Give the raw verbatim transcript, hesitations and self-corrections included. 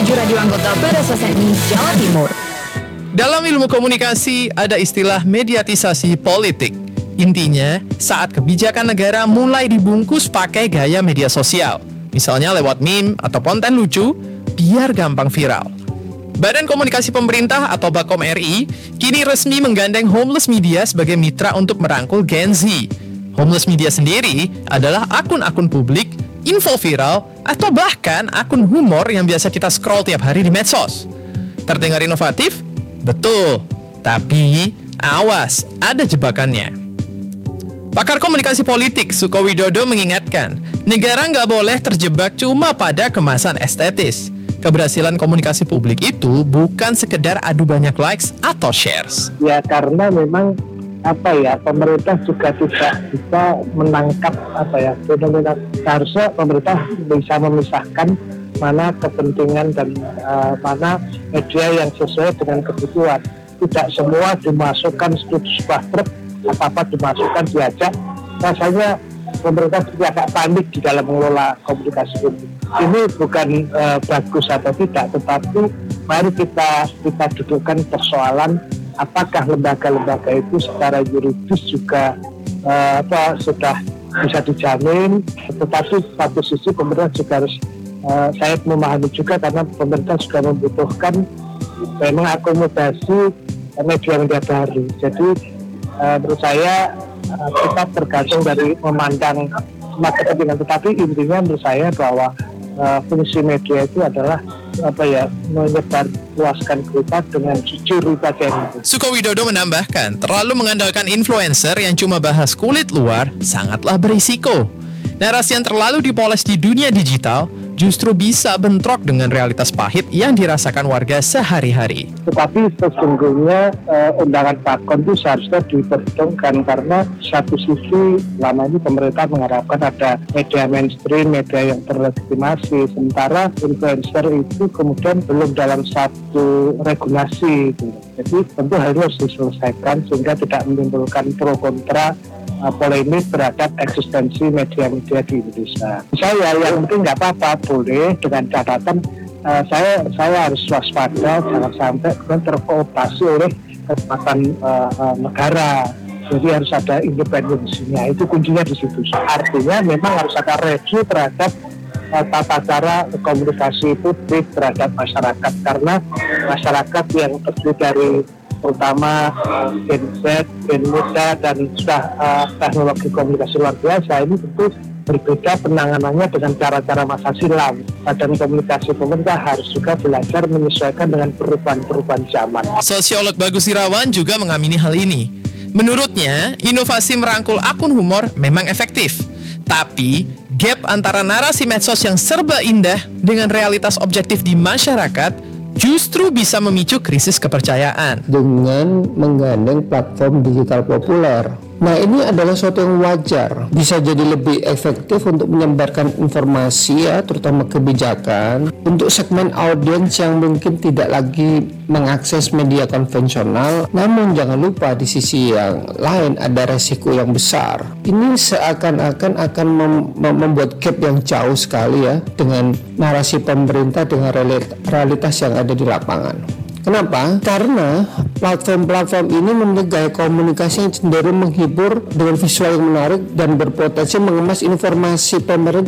tujuh radio anggota P R S S N I Jawa Timur. Dalam ilmu komunikasi ada istilah mediatisasi politik. Intinya, saat kebijakan negara mulai dibungkus pakai gaya media sosial, misalnya lewat meme atau konten lucu, biar gampang viral. Badan Komunikasi Pemerintah atau Bakom R I kini resmi menggandeng Homeless Media sebagai mitra untuk merangkul Gen Z. Homeless Media sendiri adalah akun-akun publik, info viral, atau bahkan akun humor yang biasa kita scroll tiap hari di medsos. Terdengar inovatif? Betul, tapi awas, ada jebakannya. Pakar komunikasi politik Suko Widodo mengingatkan, negara nggak boleh terjebak cuma pada kemasan estetis. Keberhasilan komunikasi publik itu bukan sekedar adu banyak likes atau shares. Ya karena memang apa ya pemerintah juga tidak bisa menangkap apa ya fenomena. Seharusnya pemerintah bisa memisahkan mana kepentingan dan uh, mana media yang sesuai dengan kebutuhan. Tidak semua dimasukkan studi sebuah truk, apa-apa dimasukkan diajak. Rasanya pemerintah juga agak panik di dalam mengelola komunikasi publik. Ini bukan uh, bagus atau tidak, tetapi mari kita kita dudukkan persoalan apakah lembaga-lembaga itu secara yuridis juga uh, apa sudah bisa dijamin, tetapi satu sisi pemerintah juga harus uh, saya memahami juga karena pemerintah juga membutuhkan memang akomodasi media-media baru. Jadi uh, menurut saya uh, kita tergantung dari memandang semua kepentingan, tetapi intinya menurut saya bahwa uh, fungsi media itu adalah apa ya menyebar luaskan berita dengan jujur saja. Suko Widodo menambahkan, terlalu mengandalkan influencer yang cuma bahas kulit luar sangatlah berisiko. Narasi yang terlalu dipoles di dunia digital justru bisa bentrok dengan realitas pahit yang dirasakan warga sehari-hari. Tetapi sesungguhnya uh, undangan Bakom itu seharusnya diperhitungkan karena satu sisi lama ini pemerintah mengharapkan ada media mainstream, media yang terlegitimasi, sementara influencer itu kemudian belum dalam satu regulasi. Gitu. Jadi tentu hal ini harus diselesaikan sehingga tidak menimbulkan pro kontra uh, polemik terhadap eksistensi media-media di Indonesia. Saya yang penting nggak apa-apa, boleh dengan catatan uh, saya saya harus waspada jangan sampai kemudian terkooptasi oleh kekuatan uh, uh, negara. Jadi harus ada independensinya, itu kuncinya di situ. Artinya memang harus ada review terhadap uh, tata cara komunikasi publik terhadap masyarakat, karena masyarakat yang terdiri dari terutama Gen Z, Gen muda dan sudah uh, teknologi komunikasi luar biasa ini tentu berbeda penanganannya dengan cara-cara masa silam. Badan komunikasi pemerintah harus juga belajar menyesuaikan dengan perubahan-perubahan zaman. Sosiolog Bagus Irawan juga mengamini hal ini. Menurutnya, inovasi merangkul akun humor memang efektif. Tapi, gap antara narasi medsos yang serba indah dengan realitas objektif di masyarakat justru bisa memicu krisis kepercayaan. Dengan menggandeng platform digital populer. Nah, ini adalah suatu yang wajar. Bisa jadi lebih efektif untuk menyebarkan informasi ya, terutama kebijakan untuk segmen audiens yang mungkin tidak lagi mengakses media konvensional. Namun jangan lupa di sisi yang lain ada resiko yang besar. Ini seakan-akan akan mem- membuat gap yang jauh sekali ya dengan narasi pemerintah dengan realitas yang ada di lapangan. Kenapa? Karena platform-platform ini memiliki gaya komunikasi yang cenderung menghibur dengan visual yang menarik dan berpotensi mengemas informasi pemerintah